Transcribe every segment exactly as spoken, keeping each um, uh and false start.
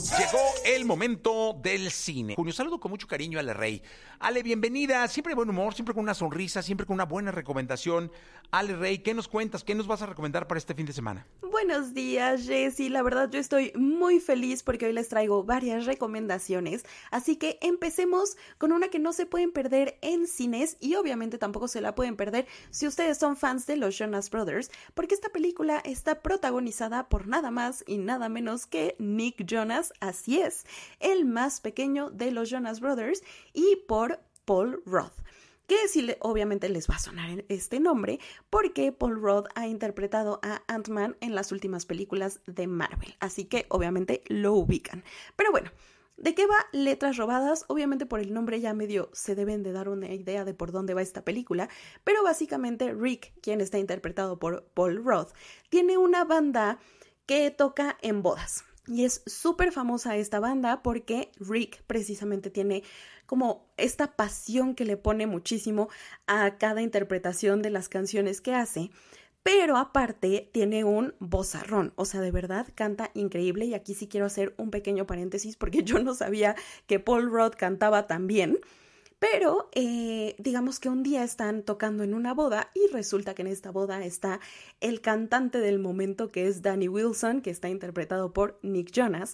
Llegó el momento del cine. Junio, saludo con mucho cariño a Ale Rey. Ale, bienvenida. Siempre de buen humor, siempre con una sonrisa, siempre con una buena recomendación. Ale Rey, ¿qué nos cuentas? ¿Qué nos vas a recomendar para este fin de semana? Buenos días, Jessy. La verdad yo estoy muy feliz porque hoy les traigo varias recomendaciones. Así que empecemos con una que no se pueden perder en cines y obviamente tampoco se la pueden perder si ustedes son fans de los Jonas Brothers, porque esta película está protagonizada por nada más y nada menos que Nick Jonas. Así es, el más pequeño de los Jonas Brothers, y por Paul Rudd, que sí, obviamente les va a sonar este nombre porque Paul Rudd ha interpretado a Ant-Man en las últimas películas de Marvel, así que obviamente lo ubican. Pero bueno, ¿de qué va Letras Robadas? Obviamente por el nombre ya medio se deben de dar una idea de por dónde va esta película, pero básicamente Rick, quien está interpretado por Paul Rudd, tiene una banda que toca en bodas. Y es súper famosa esta banda porque Rick precisamente tiene como esta pasión que le pone muchísimo a cada interpretación de las canciones que hace, pero aparte tiene un vozarrón, o sea, de verdad canta increíble. Y aquí sí quiero hacer un pequeño paréntesis porque yo no sabía que Paul Rudd cantaba tan bien. Pero eh, digamos que un día están tocando en una boda y resulta que en esta boda está el cantante del momento, que es Danny Wilson, que está interpretado por Nick Jonas,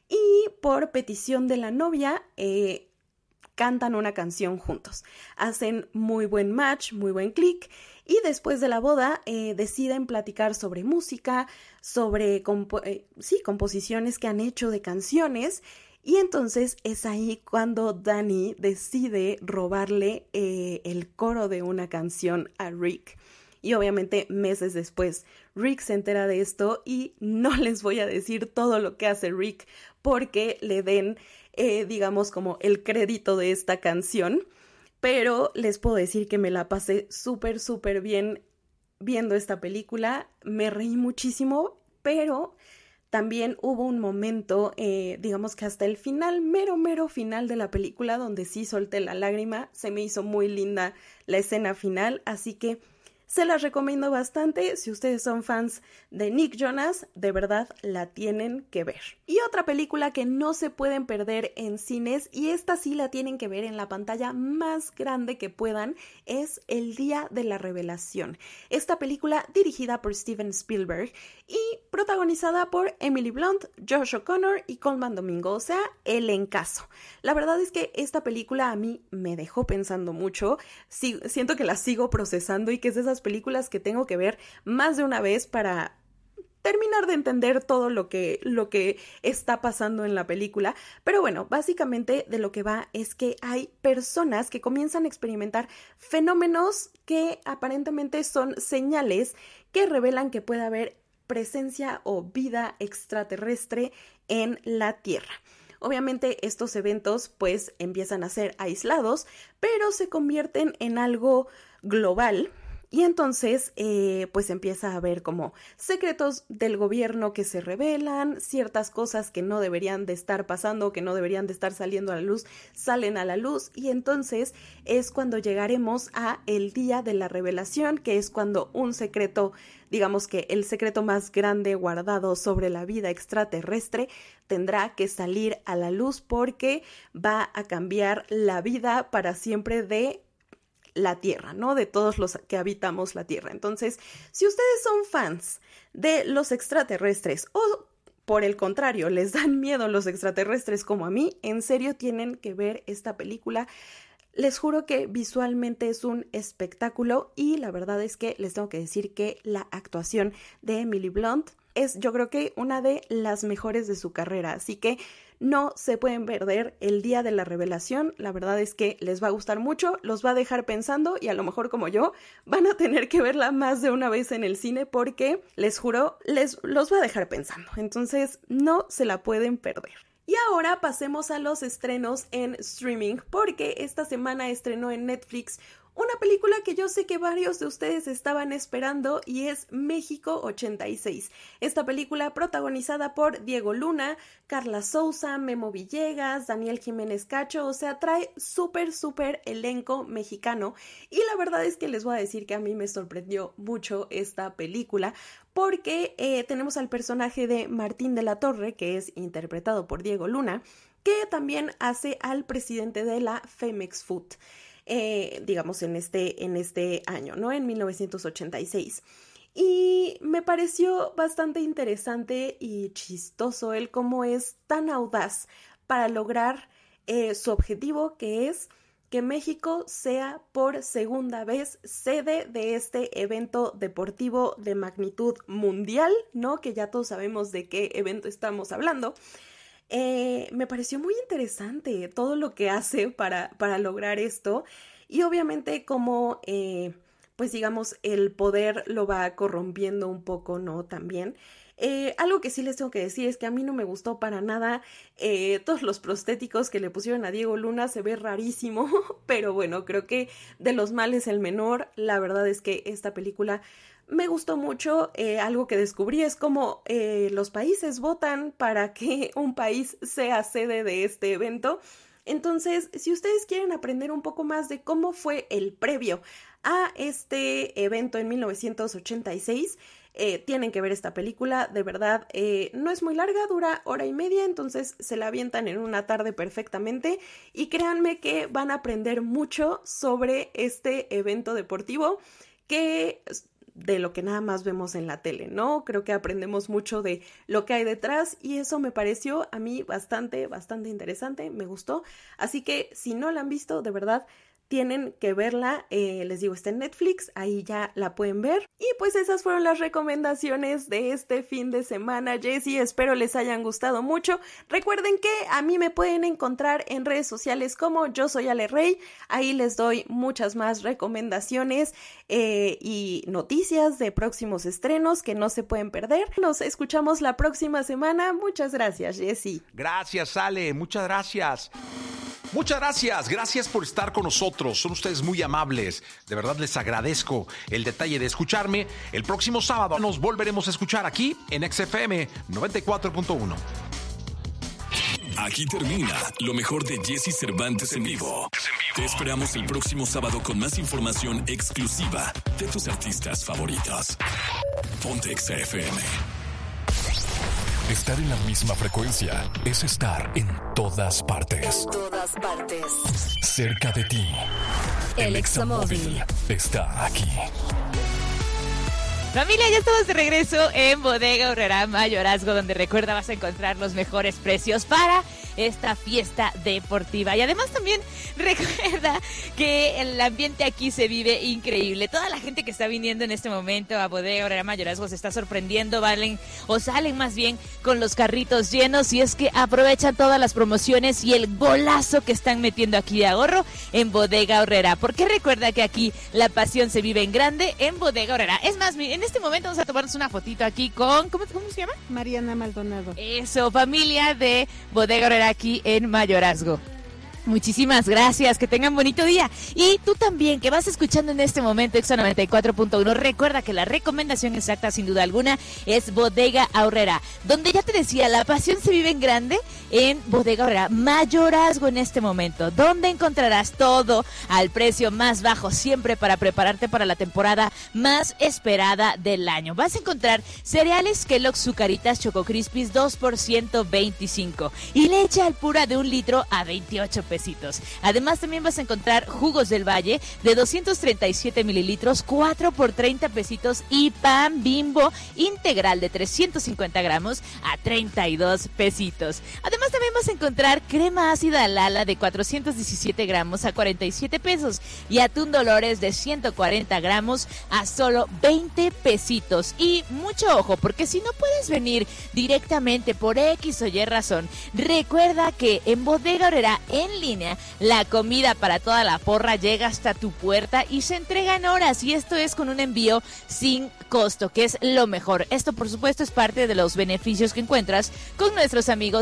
y por petición de la novia eh, cantan una canción juntos. Hacen muy buen match, muy buen click, y después de la boda eh, deciden platicar sobre música, sobre compo- eh, sí, composiciones que han hecho de canciones. Y entonces es ahí cuando Danny decide robarle eh, el coro de una canción a Rick. Y obviamente meses después Rick se entera de esto y no les voy a decir todo lo que hace Rick porque le den, eh, digamos, como el crédito de esta canción. Pero les puedo decir que me la pasé súper, súper bien viendo esta película. Me reí muchísimo, pero también hubo un momento, eh, digamos que hasta el final, mero, mero final de la película, donde sí solté la lágrima. Se me hizo muy linda la escena final, así que se las recomiendo bastante. Si ustedes son fans de Nick Jonas, de verdad la tienen que ver. Y otra película que no se pueden perder en cines, y esta sí la tienen que ver en la pantalla más grande que puedan, es El Día de la Revelación. Esta película dirigida por Steven Spielberg y protagonizada por Emily Blunt, Josh O'Connor y Colman Domingo, o sea, el encaso. La verdad es que esta película a mí me dejó pensando mucho. Sí, siento que la sigo procesando y que es de esas películas que tengo que ver más de una vez para terminar de entender todo lo que, lo que está pasando en la película. Pero bueno, básicamente de lo que va es que hay personas que comienzan a experimentar fenómenos que aparentemente son señales que revelan que puede haber presencia o vida extraterrestre en la Tierra. Obviamente estos eventos pues empiezan a ser aislados, pero se convierten en algo global. Y entonces, eh, pues empieza a haber como secretos del gobierno que se revelan, ciertas cosas que no deberían de estar pasando, que no deberían de estar saliendo a la luz, salen a la luz. Y entonces es cuando llegaremos a el día de la revelación, que es cuando un secreto, digamos que el secreto más grande guardado sobre la vida extraterrestre, tendrá que salir a la luz porque va a cambiar la vida para siempre de la Tierra, ¿no? De todos los que habitamos la Tierra. Entonces, si ustedes son fans de los extraterrestres o por el contrario, les dan miedo los extraterrestres como a mí, en serio tienen que ver esta película. Les juro que visualmente es un espectáculo y la verdad es que les tengo que decir que la actuación de Emily Blunt es, yo creo que una de las mejores de su carrera, así que no se pueden perder El Día de la Revelación. La verdad es que les va a gustar mucho, los va a dejar pensando y a lo mejor como yo van a tener que verla más de una vez en el cine porque les juro, les los va a dejar pensando. Entonces no se la pueden perder. Y ahora pasemos a los estrenos en streaming porque esta semana estrenó en Netflix una película que yo sé que varios de ustedes estaban esperando y es México ochenta y seis. Esta película protagonizada por Diego Luna, Carla Souza, Memo Villegas, Daniel Jiménez Cacho, o sea, trae súper, súper elenco mexicano. Y la verdad es que les voy a decir que a mí me sorprendió mucho esta película porque eh, tenemos al personaje de Martín de la Torre, que es interpretado por Diego Luna, que también hace al presidente de la Femex Food. Eh, digamos, en este, en este año, ¿no? En mil novecientos ochenta y seis. Y me pareció bastante interesante y chistoso el cómo es tan audaz para lograr eh, su objetivo, que es que México sea por segunda vez sede de este evento deportivo de magnitud mundial, ¿no? Que ya todos sabemos de qué evento estamos hablando. Eh, me pareció muy interesante todo lo que hace para, para lograr esto y obviamente como, eh, pues digamos, el poder lo va corrompiendo un poco, ¿no? También. Eh, algo que sí les tengo que decir es que a mí no me gustó para nada eh, todos los prostéticos que le pusieron a Diego Luna, se ve rarísimo, pero bueno, creo que de los males el menor. La verdad es que esta película me gustó mucho. Eh, algo que descubrí es cómo eh, los países votan para que un país sea sede de este evento. Entonces, si ustedes quieren aprender un poco más de cómo fue el previo a este evento en mil novecientos ochenta y seis, eh, tienen que ver esta película. De verdad, eh, no es muy larga, dura hora y media, entonces se la avientan en una tarde perfectamente y créanme que van a aprender mucho sobre este evento deportivo que de lo que nada más vemos en la tele, ¿no? Creo que aprendemos mucho de lo que hay detrás y eso me pareció a mí bastante, bastante interesante, me gustó. Así que si no la han visto, de verdad, tienen que verla. Eh, les digo, está en Netflix, ahí ya la pueden ver. Y pues esas fueron las recomendaciones de este fin de semana, Jessie. Espero les hayan gustado mucho. Recuerden que a mí me pueden encontrar en redes sociales como Yo Soy Ale Rey. Ahí les doy muchas más recomendaciones eh, y noticias de próximos estrenos que no se pueden perder. Nos escuchamos la próxima semana. Muchas gracias, Jessie. Gracias, Ale. Muchas gracias. Muchas gracias, gracias por estar con nosotros, son ustedes muy amables, de verdad les agradezco el detalle de escucharme. El próximo sábado nos volveremos a escuchar aquí en X F M noventa y cuatro punto uno. Aquí termina lo mejor de Jesse Cervantes en vivo. Te esperamos el próximo sábado con más información exclusiva de tus artistas favoritos. Ponte X F M. Estar en la misma frecuencia es estar en todas partes. En todas partes. Cerca de ti. El Examóvil está aquí. Familia, ya estamos de regreso en Bodega Aurrerá Mayorazgo, donde recuerda vas a encontrar los mejores precios para esta fiesta deportiva. Y además también recuerda que el ambiente aquí se vive increíble. Toda la gente que está viniendo en este momento a Bodega Aurrerá Mayorazgo se está sorprendiendo, valen o salen más bien con los carritos llenos, y es que aprovechan todas las promociones y el golazo que están metiendo aquí de ahorro en Bodega Aurrerá. Porque recuerda que aquí la pasión se vive en grande en Bodega Aurrerá. Es más, en este momento vamos a tomarnos una fotito aquí con, ¿cómo, cómo se llama? Mariana Maldonado. Eso, familia de Bodega Aurrerá aquí en Mayorazgo. Muchísimas gracias, que tengan bonito día. Y tú también, que vas escuchando en este momento Exa noventa y cuatro punto uno, recuerda que la recomendación exacta, sin duda alguna, es Bodega Aurrerá, donde ya te decía, la pasión se vive en grande en Bodega Aurrerá Mayorazgo en este momento, donde encontrarás todo al precio más bajo, siempre para prepararte para la temporada más esperada del año. Vas a encontrar cereales Kellogg's Zucaritas Choco Crispies dos por ciento veinticinco y leche al pura de un litro a veintiocho pesos. Además también vas a encontrar jugos del Valle de doscientos treinta y siete mililitros, cuatro por treinta pesitos, y pan Bimbo integral de trescientos cincuenta gramos a treinta y dos pesitos. Además también vas a encontrar crema ácida Lala de cuatrocientos diecisiete gramos a cuarenta y siete pesos y atún Dolores de ciento cuarenta gramos a solo veinte pesitos. Y mucho ojo, porque si no puedes venir directamente por X o Y razón, recuerda que en Bodega Aurrerá en línea, la comida para toda la porra llega hasta tu puerta y se entrega en horas, y esto es con un envío sin costo, que es lo mejor. Esto, por supuesto, es parte de los beneficios que encuentras con nuestros amigos de Bodega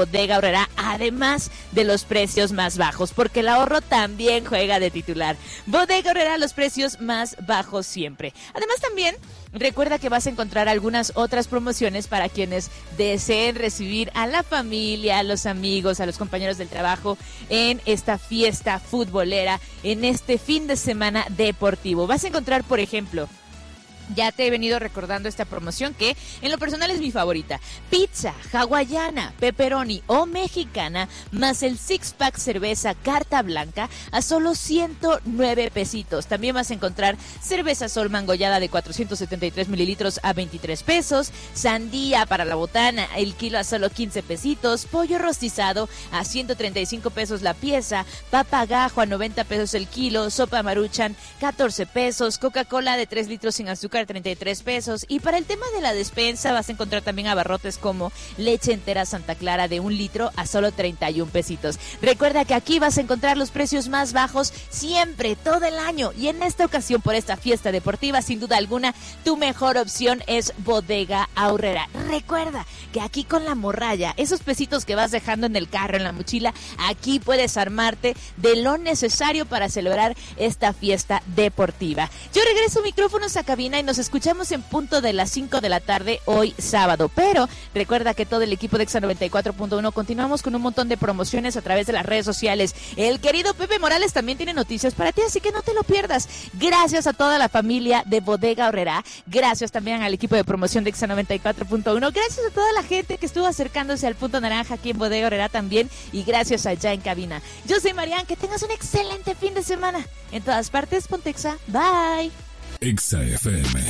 Bodega Aurrera, además de los precios más bajos, porque el ahorro también juega de titular. Bodega Aurrera, los precios más bajos siempre. Además también recuerda que vas a encontrar algunas otras promociones para quienes deseen recibir a la familia, a los amigos, a los compañeros del trabajo en esta fiesta futbolera, en este fin de semana deportivo. Vas a encontrar, por ejemplo, ya te he venido recordando esta promoción que en lo personal es mi favorita. Pizza hawaiana, pepperoni o mexicana, más el six pack cerveza Carta Blanca a solo ciento nueve pesitos. También vas a encontrar cerveza Sol mangollada de cuatrocientos setenta y tres mililitros a veintitrés pesos, sandía para la botana, el kilo a solo quince pesitos, pollo rostizado a ciento treinta y cinco pesos la pieza, papa gajo a noventa pesos el kilo, sopa Maruchan catorce pesos, Coca-Cola de tres litros sin azúcar treinta y tres pesos. Y para el tema de la despensa vas a encontrar también abarrotes como leche entera Santa Clara de un litro a solo treinta y un pesitos. Recuerda que aquí vas a encontrar los precios más bajos siempre, todo el año, y en esta ocasión por esta fiesta deportiva, sin duda alguna, tu mejor opción es Bodega Aurrera. Recuerda que aquí con la morralla, esos pesitos que vas dejando en el carro, en la mochila, aquí puedes armarte de lo necesario para celebrar esta fiesta deportiva. Yo regreso micrófonos a cabina y nos escuchamos en punto de las cinco de la tarde hoy sábado, pero recuerda que todo el equipo de Exa noventa y cuatro punto uno continuamos con un montón de promociones a través de las redes sociales. El querido Pepe Morales también tiene noticias para ti, así que no te lo pierdas. Gracias a toda la familia de Bodega Aurrera, gracias también al equipo de promoción de Exa noventa y cuatro punto uno, gracias a toda la gente que estuvo acercándose al punto naranja aquí en Bodega Aurrera también, y gracias allá en cabina. Yo soy Marian, que tengas un excelente fin de semana. En todas partes, ponte Exa. Bye. Exa F M.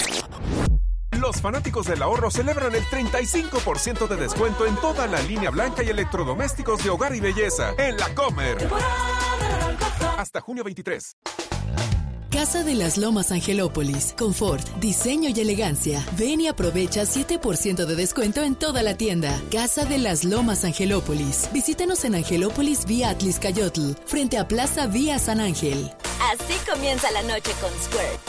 Los fanáticos del ahorro celebran el treinta y cinco por ciento de descuento en toda la línea blanca y electrodomésticos de hogar y belleza en La Comer. Hasta junio veintitrés. Casa de las Lomas Angelópolis. Confort, diseño y elegancia. Ven y aprovecha siete por ciento de descuento en toda la tienda. Casa de las Lomas Angelópolis. Visítanos en Angelópolis vía Atliscayotl, frente a Plaza Vía San Ángel. Así comienza la noche con Squirt.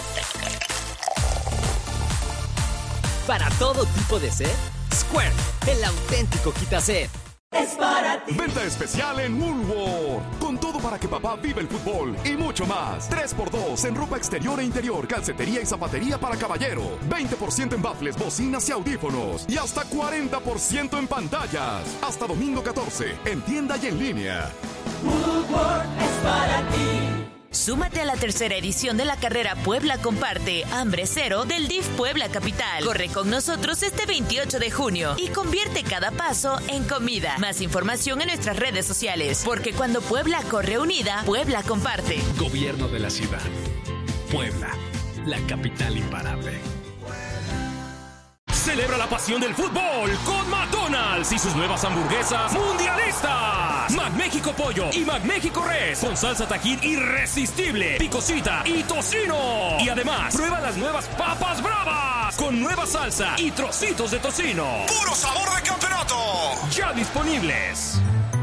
Para todo tipo de sed, Squirt, el auténtico quitased. Es para ti. Venta especial en Woolworth. Con todo para que papá viva el fútbol y mucho más. tres por dos en ropa exterior e interior, calcetería y zapatería para caballero. veinte por ciento en baffles, bocinas y audífonos. Y hasta cuarenta por ciento en pantallas. Hasta domingo catorce, en tienda y en línea. Woolworth es para ti. Súmate a la tercera edición de la carrera Puebla Comparte, Hambre Cero del D I F Puebla Capital. Corre con nosotros este veintiocho de junio y convierte cada paso en comida. Más información en nuestras redes sociales, porque cuando Puebla corre unida, Puebla comparte. Gobierno de la ciudad. Puebla, la capital imparable. Celebra la pasión del fútbol con McDonald's y sus nuevas hamburguesas mundialistas. McMéxico Pollo y McMéxico Res con salsa Tajín irresistible, picosita y tocino. Y además, prueba las nuevas papas bravas con nueva salsa y trocitos de tocino. ¡Puro sabor de campeonato! Ya disponibles.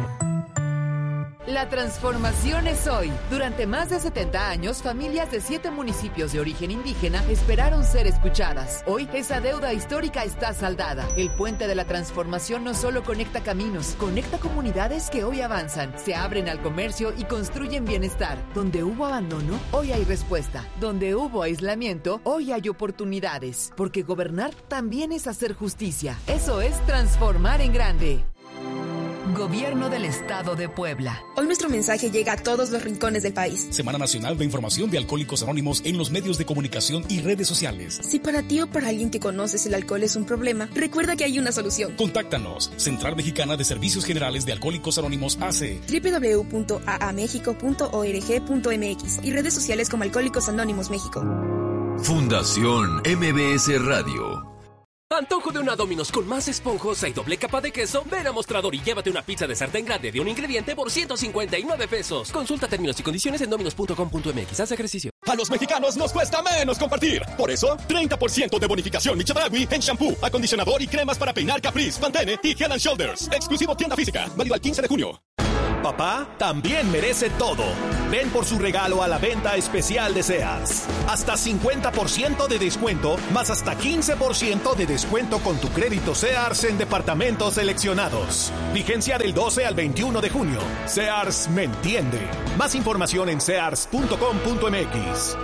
La transformación es hoy. Durante más de setenta años, familias de siete municipios de origen indígena esperaron ser escuchadas. Hoy, esa deuda histórica está saldada. El puente de la transformación no solo conecta caminos, conecta comunidades que hoy avanzan, se abren al comercio y construyen bienestar. Donde hubo abandono, hoy hay respuesta. Donde hubo aislamiento, hoy hay oportunidades. Porque gobernar también es hacer justicia. Eso es transformar en grande. Gobierno del Estado de Puebla. Hoy nuestro mensaje llega a todos los rincones del país. Semana Nacional de Información de Alcohólicos Anónimos en los medios de comunicación y redes sociales. Si para ti o para alguien que conoces el alcohol es un problema, recuerda que hay una solución. Contáctanos. Central Mexicana de Servicios Generales de Alcohólicos Anónimos A C. doble u doble u doble u punto a a mexico punto org punto m x y redes sociales como Alcohólicos Anónimos México. Fundación M B S Radio. Antojo de una Domino's con más esponjosa y doble capa de queso. Ven a Mostrador y llévate una pizza de sartén grande de un ingrediente por ciento cincuenta y nueve pesos. Consulta términos y condiciones en dominos punto com punto m x. Haz ejercicio. A los mexicanos nos cuesta menos compartir. Por eso, treinta por ciento de bonificación Michedragui en shampoo, acondicionador y cremas para peinar Caprice, Pantene y Head and Shoulders. Exclusivo tienda física. Válido al quince de junio. Papá también merece todo. Ven por su regalo a la venta especial de Sears. Hasta cincuenta por ciento de descuento, más hasta quince por ciento de descuento con tu crédito Sears en departamentos seleccionados. Vigencia del doce al veintiuno de junio. Sears me entiende. Más información en sears punto com punto m x.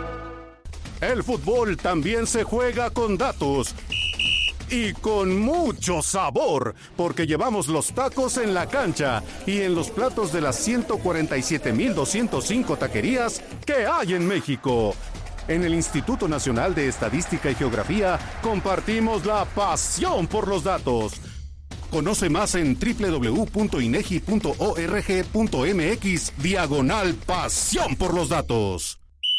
El fútbol también se juega con datos. Y con mucho sabor, porque llevamos los tacos en la cancha y en los platos de las ciento cuarenta y siete mil doscientos cinco taquerías que hay en México. En el Instituto Nacional de Estadística y Geografía compartimos la pasión por los datos. Conoce más en doble u doble u doble u punto inegi punto org punto m x diagonal pasión por los datos.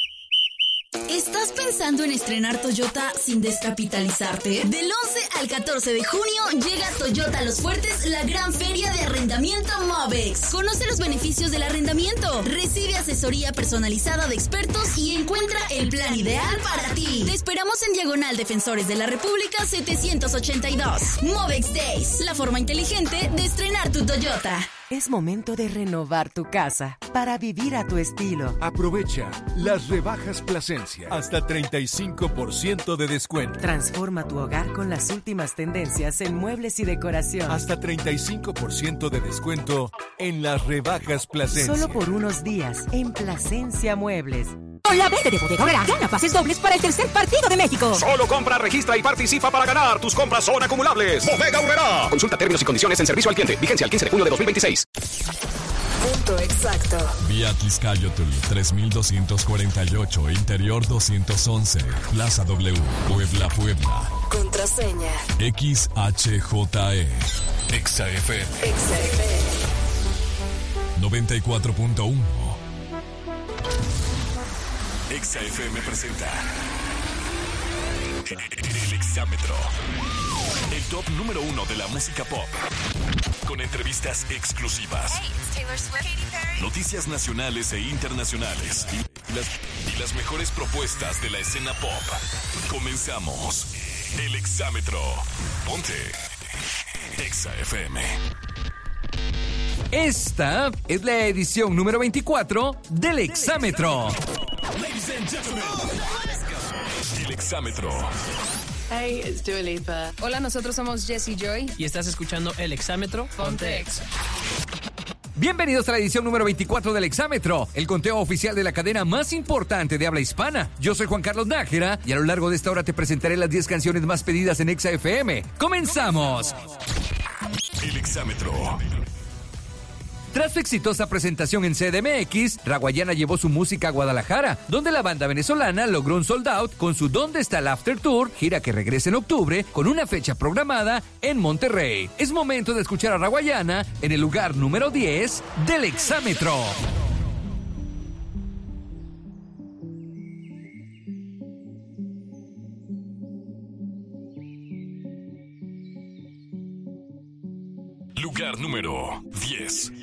¿Estás pensando en estrenar Toyota sin descapitalizarte? Del once al catorce de junio llega Toyota Los Fuertes, la gran feria de arrendamiento Movex. Conoce los beneficios del arrendamiento, recibe asesoría personalizada de expertos y encuentra el plan ideal para ti. Te esperamos en Diagonal Defensores de la República setecientos ochenta y dos. Movex Days, la forma inteligente de estrenar tu Toyota. Es momento de renovar tu casa para vivir a tu estilo. Aprovecha las rebajas Plasencia. Hasta treinta y cinco por ciento de descuento. Transforma tu hogar con las últimas tendencias en muebles y decoración. Hasta treinta y cinco por ciento de descuento en las rebajas Plasencia. Solo por unos días en Plasencia Muebles. Con la verde de Bodega Aurrerá, gana pases dobles para el tercer partido de México. Solo compra, registra y participa para ganar. Tus compras son acumulables. Bodega Aurrerá. Consulta términos y condiciones en servicio al cliente. Vigencia al quince de junio de dos mil veintiséis. Punto exacto. Vía Tliscayotl tres mil doscientos cuarenta y ocho, Interior doscientos once, Plaza W, Puebla, Puebla. Contraseña. X H J E. Exa F M. Exa F M. noventa y cuatro punto uno. Exa F M presenta El Exámetro. El top número uno de la música pop. Con entrevistas exclusivas. Hey, it's Taylor Swift, Katy Perry. Noticias nacionales e internacionales. Y las, y las mejores propuestas de la escena pop. Comenzamos. El Exámetro. Ponte Exa F M. Esta es la edición número veinticuatro del Exámetro. Ladies and gentlemen, El Exámetro. Hey, it's Dua Lipa. Hola, nosotros somos Jessie Joy. Y estás escuchando El Exámetro. Ponte Exa. Bienvenidos a la edición número veinticuatro del Exámetro, el conteo oficial de la cadena más importante de habla hispana. Yo soy Juan Carlos Nájera y a lo largo de esta hora te presentaré las diez canciones más pedidas en Exa F M. ¡Comenzamos! El Exámetro. Tras su exitosa presentación en C D M X, Raguayana llevó su música a Guadalajara, donde la banda venezolana logró un sold out con su ¿Dónde está el After Tour?, gira que regresa en octubre, con una fecha programada en Monterrey. Es momento de escuchar a Raguayana en el lugar número diez del Exámetro. Lugar número diez.